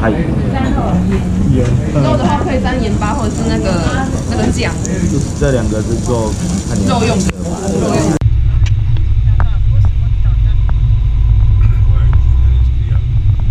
太盐， 盐， 肉的话可以沾盐巴或者是那个酱， 就是这2个是做看你肉用的，肉用的。